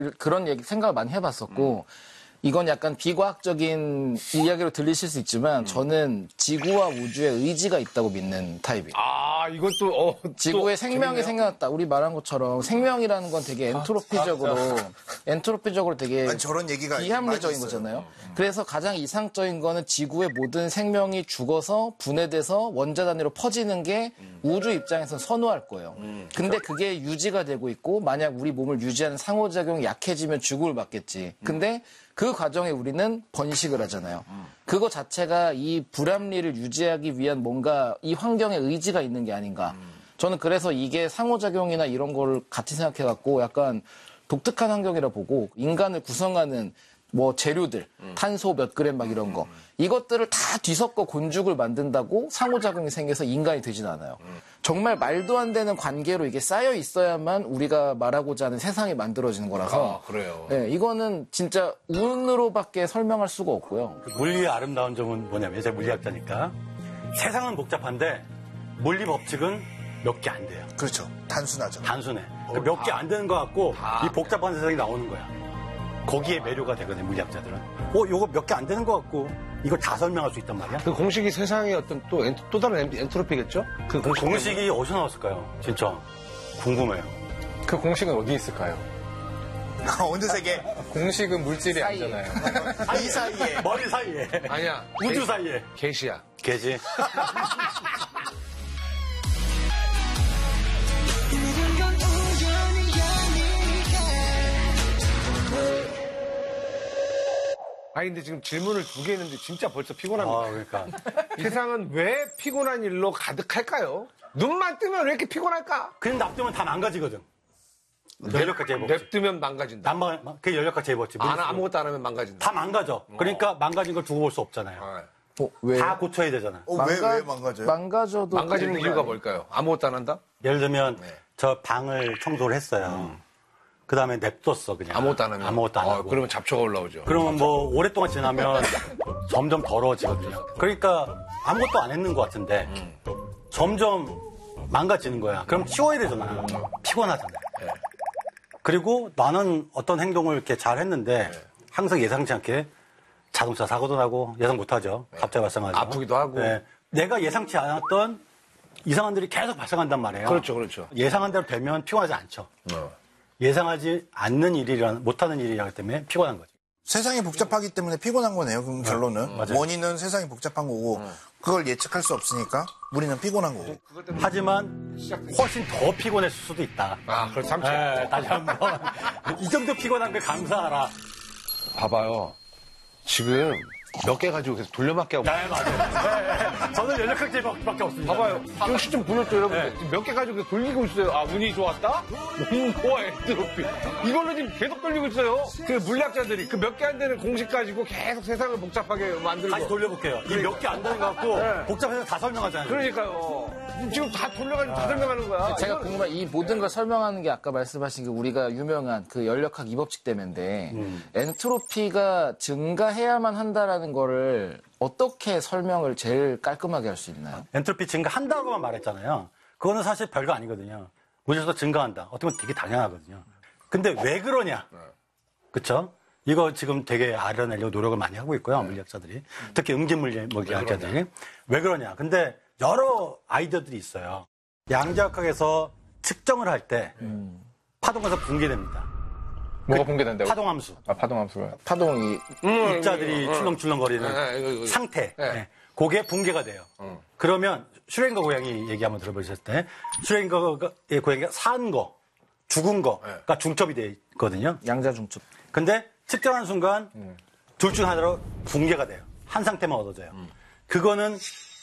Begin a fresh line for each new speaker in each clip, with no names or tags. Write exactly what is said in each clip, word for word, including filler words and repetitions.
그런 얘기 생각을 많이 해봤었고 음. 이건 약간 비과학적인 이야기로 들리실 수 있지만 음. 저는 지구와 우주에 의지가 있다고 믿는 타입이에요.
아, 이건 또 어,
지구에
또
생명이
재밌네요.
생겨났다. 우리 말한 것처럼 생명이라는 건 되게 엔트로피적으로 아, 아, 엔트로피적으로 되게
아니, 저런 얘기가
비합리적인 거잖아요. 음. 그래서 가장 이상적인 거는 지구의 모든 생명이 죽어서 분해돼서 원자 단위로 퍼지는 게 음. 우주 입장에서 선호할 거예요. 음. 근데 그게 유지가 되고 있고 만약 우리 몸을 유지하는 상호작용이 약해지면 죽음을 맞겠지. 근데 그 과정에 우리는 번식을 하잖아요. 그거 자체가 이 불합리를 유지하기 위한 뭔가 이 환경에 의지가 있는 게 아닌가. 저는 그래서 이게 상호작용이나 이런 걸 같이 생각해갖고 약간 독특한 환경이라 보고 인간을 구성하는 뭐 재료들, 음. 탄소 몇 그램 막 이런 거. 이것들을 다 뒤섞어 곤죽을 만든다고 상호작용이 생겨서 인간이 되진 않아요. 음. 정말 말도 안 되는 관계로 이게 쌓여 있어야만 우리가 말하고자 하는 세상이 만들어지는 거라서.
아, 그래요.
네, 이거는 진짜 운으로밖에 설명할 수가 없고요.
물리의 아름다운 점은 뭐냐면 제가 물리학자니까 세상은 복잡한데 물리 법칙은 몇 개 안 돼요.
그렇죠. 단순하죠.
단순해. 그러니까 몇 개 안 되는 것 같고 다. 이 복잡한 세상이 나오는 거야. 거기에 매료가 되거든요, 물리학자들은. 어, 요거 몇 개 안 되는 것 같고, 이걸 다 설명할 수 있단 말이야.
그 공식이 세상의 어떤 또, 엔, 또 다른 엔트로피겠죠? 그 공식
공식이 어디서 나왔을까요? 진짜. 궁금해요.
그 공식은 어디 있을까요?
어느 세계?
공식은 물질이
사이에.
아니잖아요.
이 사이에.
머리 사이에.
아니야.
우주
개,
사이에.
개시야.
개지.
아니 근데 지금 질문을 두 개 했는데 진짜 벌써 피곤합니다.
아, 그러니까.
세상은 왜 피곤한 일로 가득할까요? 눈만 뜨면 왜 이렇게 피곤할까?
그냥 납두면 다 망가지거든. 연력학 제법칙.
냅두면 망가진다.
난망, 그게 연력학 제법칙.
안, 아무것도 안 하면 망가진다.
다 망가져. 그러니까 망가진 걸 두고 볼 수 없잖아요.
어, 왜?
다 고쳐야 되잖아.
어,
망가,
왜, 왜 망가져요?
망가져도.
망가지는 이유가 뭘까요? 아무것도 안 한다?
예를 들면
네.
저 방을 청소를 했어요. 음. 그 다음에 냅뒀어 그냥.
아무것도 안 하면?
아무것도 안
어,
하고.
그러면 잡초가 올라오죠.
그러면 뭐 오랫동안 지나면 점점 더러워지거든요. 그러니까 아무것도 안 했는 것 같은데 음. 점점 망가지는 거야. 그럼 치워야 되잖아. 음. 피곤하잖아요. 네. 그리고 나는 어떤 행동을 이렇게 잘 했는데 네. 항상 예상치 않게 자동차 사고도 나고 예상 못하죠. 네. 갑자기 발생하죠.
아프기도 하고.
네. 내가 예상치 않았던 이상한 일이 계속 발생한단 말이에요.
그렇죠, 그렇죠.
예상한 대로 되면 피곤하지 않죠.
어.
예상하지 않는 일이라 못하는 일이라기 때문에 피곤한 거지.
세상이 복잡하기 때문에 피곤한 거네요. 그럼 결론은
음,
원인은 세상이 복잡한 거고 음. 그걸 예측할 수 없으니까 우리는 피곤한 거고.
하지만 훨씬 더 피곤했을 수도 있다.
아, 그렇죠. 참치.
네, 다시 한번 이 정도 피곤한 걸 감사하라.
봐봐요. 지금 몇 개 가지고 계속 돌려막기 하고.
네, 맞아요. 네, 저는 연력학 제법밖에 없습니다.
봐봐요. 지금 시점 보셨죠, 여러분? 네. 지금 몇 개 가지고 계속 돌리고 있어요. 아, 운이 좋았다? 온도와 엔트로피. 이걸로 지금 계속 돌리고 있어요. 그 물리학자들이 그 몇 개 안 되는 공식 가지고 계속 세상을 복잡하게 만들고.
다시 돌려볼게요. 이 몇 개 안 되는 것 같고 네. 복잡해서 다 설명하잖아요.
그러니까요. 지금 다 돌려가지고 다 설명하는 거야.
제가 궁금한 이 모든 걸 설명하는 게 아까 말씀하신 게 우리가 유명한 그 연력학 이법칙 때문인데 음. 엔트로피가 증가해야만 한다라는 거를 어떻게 설명을 제일 깔끔하게 할 수 있나요?
엔트로피 증가한다고만 말했잖아요. 그거는 사실 별거 아니거든요. 무조건 증가한다. 어떻게 보면 되게 당연하거든요. 근데 왜 그러냐? 그쵸? 이거 지금 되게 알아내려고 노력을 많이 하고 있고요. 물리학자들이. 특히 응집물리학자들이. 왜 그러냐? 근데 여러 아이디어들이 있어요. 양자역학에서 측정을 할 때 음. 파동에서 붕괴됩니다.
뭐가
그
붕괴된다고?
파동함수.
아, 파동함수가.
파동이
음, 입자들이 음, 출렁출렁거리는
네, 이거, 이거.
상태.
네.
네. 그게 붕괴가 돼요. 음. 그러면 슈레딩거 고양이 얘기 한번 들어보셨을 때 슈레딩거의 고양이가 산 거, 죽은 거가 네. 중첩이 돼 있거든요.
양자 중첩.
근데 측정하는 순간
음.
둘 중 하나로 붕괴가 돼요. 한 상태만 얻어져요. 음. 그거는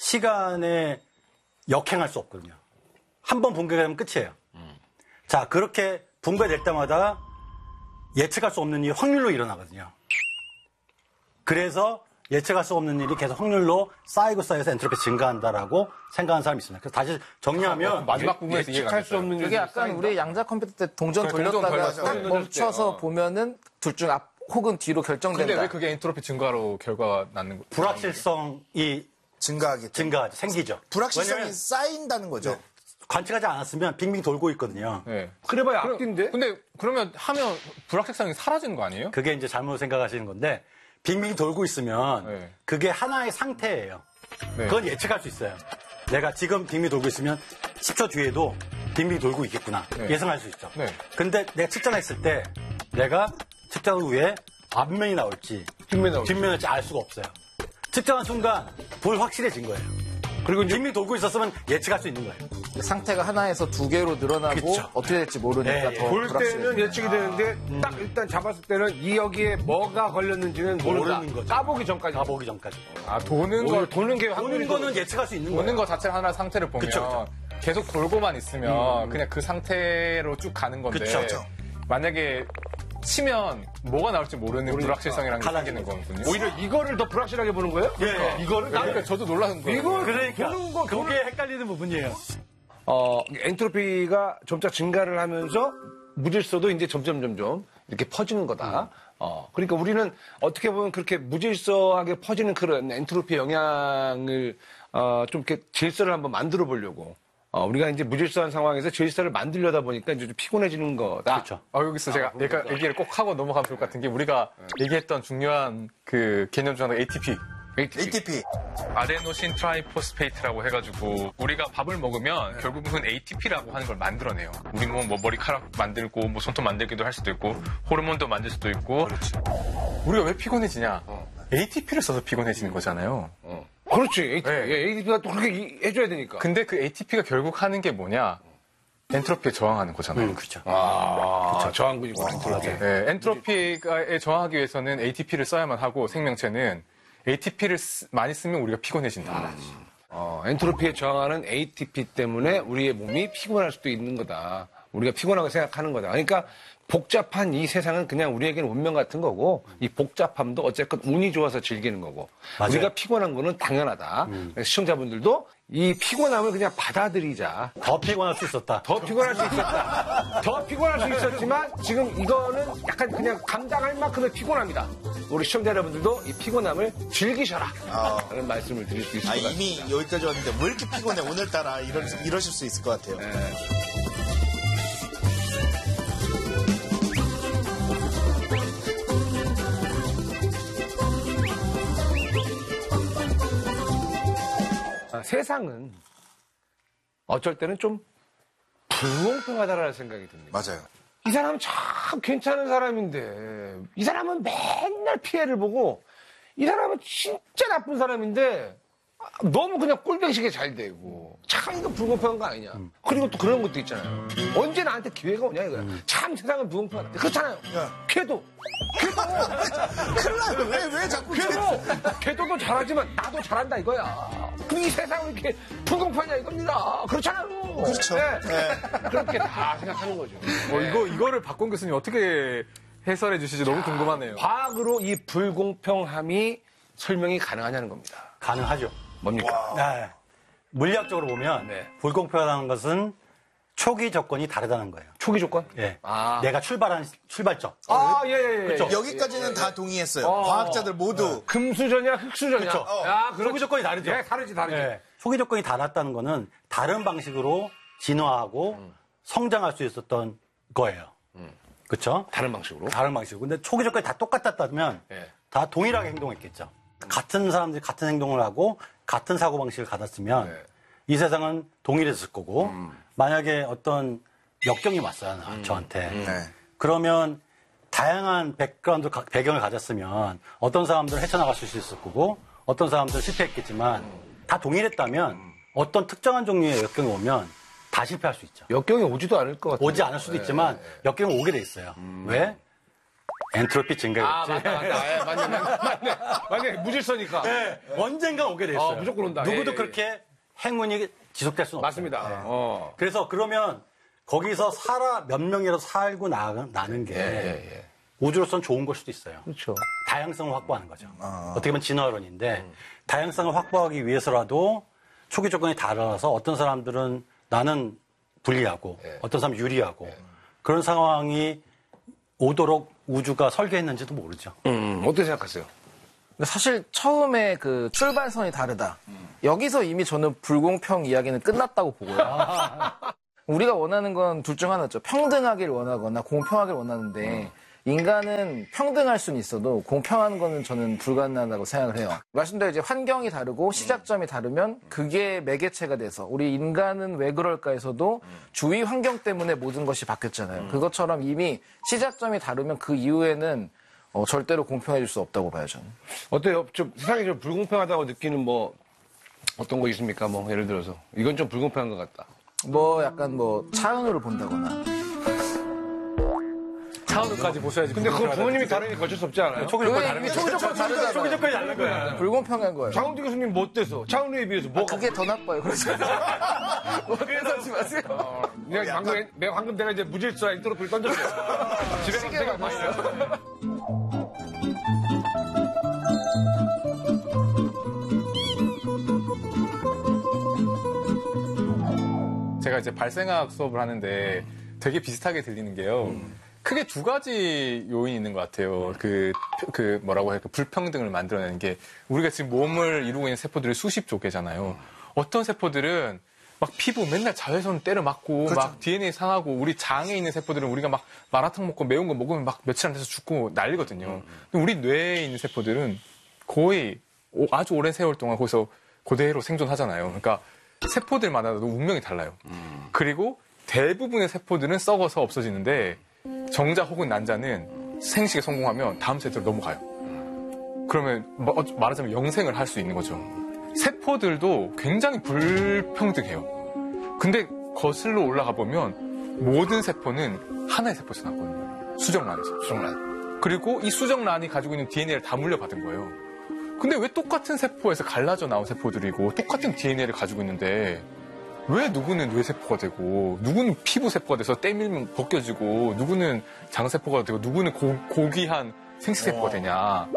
시간에 역행할 수 없거든요. 한 번 붕괴가 되면 끝이에요. 음. 자, 그렇게 붕괴될 때마다 예측할 수 없는 일이 확률로 일어나거든요. 그래서 예측할 수 없는 일이 계속 확률로 쌓이고 쌓여서 엔트로피 증가한다라고 생각하는 사람이 있습니다. 그래서 다시 정리하면
아, 마지막 부분에서
예측할 수 없는
그게 약간 우리 양자 컴퓨터 때 동전
그래, 동전
돌렸다가
돌려서
딱 멈춰서
어.
보면은 둘 중 앞 혹은 뒤로 결정된다.
근데 왜 그게 엔트로피 증가로 결과가 나는 거?
불확실성이
증가하기 때문에.
증가하죠. 생기죠.
불확실성이
왜냐면
쌓인다는 거죠.
네. 관측하지 않았으면 빙빙 돌고 있거든요.
네.
그래봐야
그럼-
앞뒤인데?
근데 그러면 하면 불확실성이 사라지는 거 아니에요?
그게 이제 잘못 생각하시는 건데 빙빙 돌고 있으면
네.
그게 하나의 상태예요.
네.
그건 예측할 수 있어요. 내가 지금 빙빙 돌고 있으면 십 초 뒤에도 빙빙 돌고 있겠구나.
네.
예상할 수 있죠.
네.
근데 내가 측정했을 때 내가 측정 후에 앞면이 나올지
뒷면이 나올지.
뒷면이 나올지 알 수가 없어요. 측정한 순간 불 확실해진 거예요.
그리고 이제
빙빙 돌고 있었으면 예측할 수 있는 거예요.
상태가 하나에서 두 개로 늘어나고
그쵸.
어떻게 될지 모르니까
네,
더
볼
불확실해요.
때는 예측이 되는데 딱 일단 잡았을 때는 이 여기에 뭐가 걸렸는지는 모른다.
모르는 거죠.
까보기 전까지.
가보기 전까지.
아, 도는
오히려
거,
도는 게
보는
확률이
거는
더-
예측할 수 있는
도는
거예요.
거 자체를 하나 상태를 보면
그쵸, 그쵸.
계속 돌고만 있으면 그냥 그 상태로 쭉 가는 건데
그쵸, 그쵸.
만약에 치면 뭐가 나올지 모르는 불확실성이라는 게
갈라지는
생기는 거거든요.
오히려 이거를 더 불확실하게 보는 거예요?
예.
이거를
그러니까 저도 놀라는 거예요.
이거
그러니까
보는 거
그게 헷갈리는 부분이에요.
어, 엔트로피가 점차 증가를 하면서 무질서도 이제 점점 점점 이렇게 퍼지는 거다. 어, 그러니까 우리는 어떻게 보면 그렇게 무질서하게 퍼지는 그런 엔트로피 영향을 어, 좀 이렇게 질서를 한번 만들어 보려고. 어, 우리가 이제 무질서한 상황에서 질서를 만들려다 보니까 이제 좀 피곤해지는 거다.
그렇죠.
아, 여기서 제가 얘가, 얘기를 꼭 하고 넘어가면 좋을 것 같은 게 우리가 얘기했던 중요한 그 개념 중 하나가 에이티피.
에이티피.
아데노신 트라이포스페이트라고 해가지고 우리가 밥을 먹으면 결국은 에이티피라고 하는 걸 만들어내요. 우리 뭐, 뭐 머리카락 만들고 뭐 손톱 만들기도 할 수도 있고 호르몬도 만들 수도 있고. 우리가 왜 피곤해지냐? 에이티피를 써서 피곤해지는 거잖아요.
그렇지. 에이티피.
네.
에이티피가 또 그렇게 이- 해줘야 되니까.
근데 그 에이티피가 결국 하는 게 뭐냐? 엔트로피에 저항하는 거잖아요.
음, 그렇죠.
아, 저항군이고 엔트로피.
네, 엔트로피에 저항하기 위해서는 에이티피를 써야만 하고 생명체는 에이티피를 많이 쓰면 우리가 피곤해진다.
어, 엔트로피에 저항하는 에이티피 때문에 우리의 몸이 피곤할 수도 있는 거다. 우리가 피곤하게 생각하는 거다. 그러니까 복잡한 이 세상은 그냥 우리에게는 운명 같은 거고 이 복잡함도 어쨌건 운이 좋아서 즐기는 거고
맞아요.
우리가 피곤한 거는 당연하다. 시청자분들도 이 피곤함을 그냥 받아들이자.
더 피곤할 수 있었다.
더 피곤할 수 있었다. 더 피곤할 수 있었지만 지금 이거는 약간 그냥 감당할 만큼의 피곤합니다. 우리 시청자 여러분들도 이 피곤함을 즐기셔라. 라는 말씀을 드릴 수 있을
아,
것 같습니다.
이미 여기까지 왔는데 왜 이렇게 피곤해 오늘따라 이러, 이러실 수 있을 것 같아요.
아, 세상은 어쩔 때는 좀 불공평하다라는 생각이 듭니다.
맞아요.
이 사람은 참 괜찮은 사람인데 이 사람은 맨날 피해를 보고 이 사람은 진짜 나쁜 사람인데 너무 그냥 꼴뱅식에 잘 되고 참 이거 불공평한 거 아니냐. 그리고 또 그런 것도 있잖아요. 언제 나한테 기회가 오냐 이거야. 참 세상은 불공평하다. 그렇잖아요. 걔도 걔도
큰일 나요. 왜, 왜 자꾸
걔도 걔도 잘하지만 나도 잘한다 이거야. 그 이 세상은 이렇게 불공평하냐 이겁니다. 그렇잖아요.
그렇죠.
네.
네.
그렇게 다 생각하는 거죠.
어, 이거, 이거를 박권 교수님 어떻게 해설해 주실지 너무 궁금하네요.
과학으로 이 불공평함이 설명이 가능하냐는 겁니다.
가능하죠.
뭡니까?
네. 물리학적으로 보면
네.
불공평하다는 것은 초기 조건이 다르다는 거예요.
초기 조건?
예.
아.
내가 출발한 출발점.
아, 예, 예, 예.
그렇죠.
여기까지는 다 동의했어요.
어.
과학자들 모두.
금수저냐, 흑수저냐?
그렇죠.
아, 그렇지.
초기 조건이 다르죠.
예, 다르지, 다르지.
예. 초기 조건이 달랐다는 거는 다른 방식으로 진화하고 성장할 수 있었던 거예요. 그렇죠?
다른 방식으로.
다른 방식으로. 근데 초기 조건이 다 똑같았다면
예.
다 동일하게 행동했겠죠. 같은 사람들이 같은 행동을 하고 같은 사고방식을 가졌으면
네.
이 세상은 동일했을 거고 만약에 어떤 역경이 왔어요, 나- 저한테.
네.
그러면 다양한 백그라운드, 가- 배경을 가졌으면 어떤 사람들은 헤쳐나갈 수 있을 거고 어떤 사람들은 실패했겠지만 다 동일했다면 어떤 특정한 종류의 역경이 오면 다 실패할 수 있죠.
역경이 오지도 않을 것 같아요.
오지 않을 수도 있지만 역경은 오게 돼 있어요. 왜? 엔트로피
아,
증가겠지.
맞다, 맞다. 예, 맞네, 맞네, 맞네. 맞네, 무질서니까.
네, 언젠가 오게 돼 있어요.
어, 무조건 온다.
누구도
예, 예,
그렇게 행운이 지속될 수는
맞습니다.
없어요. 네.
어.
그래서 그러면 거기서 살아 몇 명이라도 살고 나, 나는 게
예, 예.
우주로서는 좋은 걸 수도 있어요.
그렇죠.
다양성을 확보하는 거죠. 어떻게 보면 진화론인데 다양성을 확보하기 위해서라도 초기 조건이 달라서 어떤 사람들은 나는 불리하고
예.
어떤 사람은 유리하고 그런 상황이 오도록 우주가 설계했는지도 모르죠.
음, 어떻게 생각하세요?
근데 사실 처음에 그 출발선이 다르다. 여기서 이미 저는 불공평 이야기는 끝났다고 보고요. 우리가 원하는 건 둘 중 하나죠. 평등하길 원하거나 공평하길 원하는데 인간은 평등할 수는 있어도 공평한 거는 저는 불가능하다고 생각을 해요. 말씀대로 이제 환경이 다르고 시작점이 다르면 그게 매개체가 돼서 우리 인간은 왜 그럴까에서도 주위 환경 때문에 모든 것이 바뀌었잖아요. 그것처럼 이미 시작점이 다르면 그 이후에는 어, 절대로 공평해질 수 없다고 봐요, 저는.
어때요? 좀 세상이 좀 불공평하다고 느끼는 뭐 어떤 거 있습니까? 뭐 예를 들어서 이건 좀 불공평한 것 같다.
뭐 약간 뭐 차은우를 본다거나.
차은우까지 보셔야지.
근데 그건 부모님이 다르니 거칠 수 없지 않아요?
초기조건이
그게
다른
이미
거죠.
초기조건 다르잖아요.
초기조건이 다른 거야.
불공평한 거예요.
장훈주 교수님 뭐 어때서? 차은우에 비해서 뭐가?
그게 더 나빠요. 그래서 그래서 하지 마세요.
어, 내가 방금, 내가 방금 내가 이제 무질서 엔트로피를 던졌어요. 집에 가서 제가 봤어요.
제가 이제 발생학 수업을 하는데 되게 비슷하게 들리는 게요. 크게 두 가지 요인이 있는 것 같아요. 그, 그 뭐라고 할까, 불평등을 만들어내는 게 우리가 지금 몸을 이루고 있는 세포들이 수십조 개잖아요. 어떤 세포들은 막 피부 맨날 자외선 때려 맞고 막 디엔에이 상하고 우리 장에 있는 세포들은 우리가 막 마라탕 먹고 매운 거 먹으면 막 며칠 안 돼서 죽고 난리거든요. 근데 우리 뇌에 있는 세포들은 거의 오- 아주 오랜 세월 동안 거기서 그대로 생존하잖아요. 그러니까 세포들마다도 운명이 달라요. 그리고 대부분의 세포들은 썩어서 없어지는데 정자 혹은 난자는 생식에 성공하면 다음 세대로 넘어가요. 그러면 뭐- 어- 말하자면 영생을 할 수 있는 거죠. 세포들도 굉장히 불평등해요. 근데 거슬러 올라가 보면 모든 세포는 하나의 세포에서 나왔거든요. 수정란에서. 수정란. 그리고 이 수정란이 가지고 있는 디엔에이를 다 물려받은 거예요. 근데 왜 똑같은 세포에서 갈라져 나온 세포들이고 똑같은 디엔에이를 가지고 있는데 왜 누구는 뇌세포가 되고 누구는 피부세포가 돼서 때밀면 벗겨지고 누구는 장세포가 되고 누구는 고, 고귀한 생식세포가 되냐.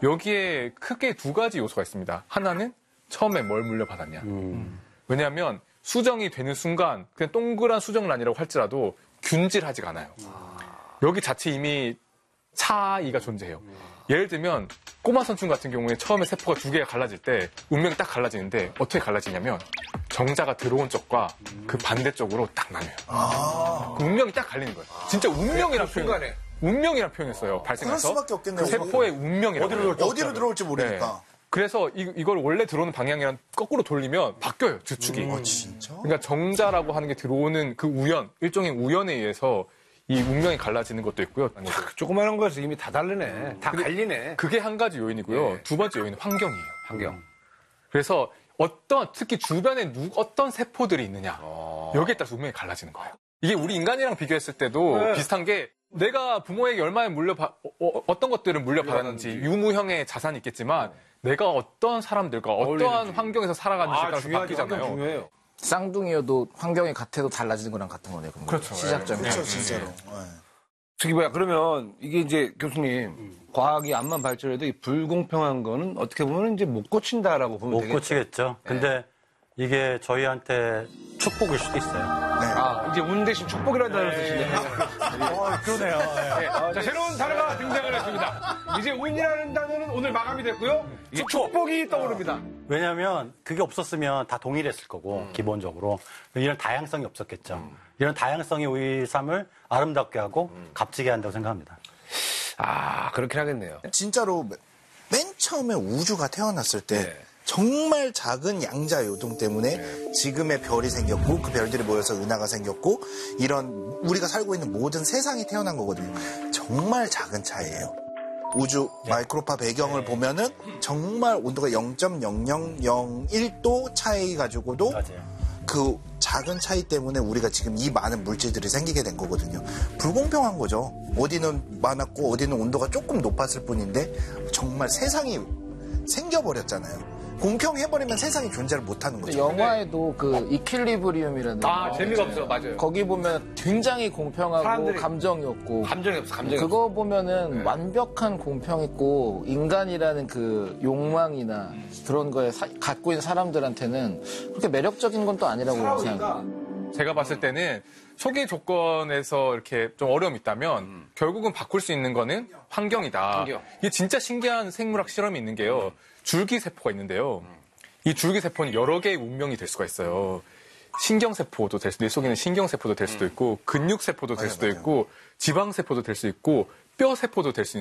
여기에 크게 두 가지 요소가 있습니다. 하나는 처음에 뭘 물려받았냐.
음.
왜냐하면 수정이 되는 순간 그냥 동그란 수정란이라고 할지라도 균질하지가 않아요. 여기 자체 이미 차이가 존재해요. 예를 들면 꼬마 선충 같은 경우에 처음에 세포가 두 개가 갈라질 때 운명이 딱 갈라지는데 어떻게 갈라지냐면 정자가 들어온 쪽과 그 반대쪽으로 딱 나뉘어요. 그 운명이 딱 갈리는 거예요. 진짜 운명이란 표현.
순간에.
운명이란 표현했어요. 발생해서.
그럴 수밖에 없겠네요.
그 세포의 운명이라고.
어디로
해요.
어디로 들어올지 모르니까.
네. 그래서 이, 이걸 원래 들어오는 방향이랑 거꾸로 돌리면 바뀌어요. 주축이.
어, 진짜?
그러니까 정자라고 하는 게 들어오는 그 우연, 일종의 우연에 의해서 이 운명이 갈라지는 것도 있고요.
조그마한 거에서 이미 다 다르네. 다 갈리네.
그게 한 가지 요인이고요.
예.
두 번째 요인은 환경이에요.
환경.
그래서 어떤 특히 주변에 누, 어떤 세포들이 있느냐 여기에 따라서 운명이 갈라지는 거예요. 이게 우리 인간이랑 비교했을 때도
네.
비슷한 게 내가 부모에게 얼마나 물려받 어, 어떤 것들을 물려받았는지 유무형의 자산이 있겠지만 내가 어떤 사람들과 어떠한
어울리는지.
환경에서 살아가는지에
아,
따라서
중요하죠. 환경
바뀌잖아요.
중요해요.
쌍둥이여도 환경이 같아도 달라지는 거랑 같은 거네요. 그럼
그렇죠.
시작점이.
그렇죠, 진짜로. 네.
저기 뭐야, 그러면 이게 이제 교수님, 과학이 암만 발전해도 이 불공평한 거는 어떻게 보면 이제 못 고친다라고 보면
못
되겠죠.
고치겠죠. 근데 이게 저희한테 축복일 수도 있어요.
아, 이제 운 대신 축복이라는 단어를 쓰시네요.
어, 그러네요.
자, 새로운 단어가 등장을 했습니다. 이제 운이라는 단어는 오늘 마감이 됐고요. 이제 축복이 떠오릅니다.
왜냐하면 그게 없었으면 다 동일했을 거고 기본적으로 이런 다양성이 없었겠죠. 이런 다양성이 우리 삶을 아름답게 하고 값지게 한다고 생각합니다.
아, 그렇긴 하겠네요.
진짜로 맨 처음에 우주가 태어났을 때
네.
정말 작은 양자 요동 때문에 지금의 별이 생겼고 그 별들이 모여서 은하가 생겼고 이런 우리가 살고 있는 모든 세상이 태어난 거거든요. 정말 작은 차이예요. 우주 마이크로파 배경을 보면은 정말 온도가 영 점 영영영일 도 차이 가지고도
맞아요.
그 작은 차이 때문에 우리가 지금 이 많은 물질들이 생기게 된 거거든요. 불공평한 거죠. 어디는 많았고 어디는 온도가 조금 높았을 뿐인데 정말 세상이 생겨버렸잖아요. 공평해버리면 세상이 존재를 못하는
근데
거죠.
영화에도 그 이퀄리브리움이라는
아, 재미가 없어. 맞아요.
거기 보면 굉장히 공평하고
사람들이-
감정이 없고
감정이 없어, 감정이 없어.
그거 보면은 완벽한 공평 있고 인간이라는 그 욕망이나 그런 거에 사- 갖고 있는 사람들한테는 그렇게 매력적인 건 또 아니라고 생각해요.
제가 봤을 때는 초기 조건에서 이렇게 좀 어려움이 있다면
음.
결국은 바꿀 수 있는 거는 환경이다.
환경.
이게 진짜 신기한 생물학 실험이 있는 게요.
음.
줄기세포가 있는데요. 이 줄기세포는 여러 개의 운명이 될 수가 있어요. 신경세포도 될 수도, 뇌 속에 있는 신경세포도 될 수도 있고, 근육세포도 될
맞아요,
수도
맞아요.
있고, 지방세포도 될 수 있고, 뼈세포도 될 수 있는